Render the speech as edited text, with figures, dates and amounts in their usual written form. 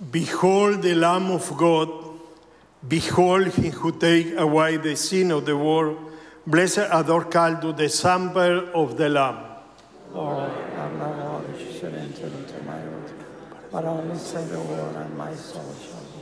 Behold the Lamb of God. Behold him who take away the sin of the world. Blessed adore Caldo, the Sample of the Lamb. Lord, I'm not worthy to enter into my roof, but only say the word and my soul shall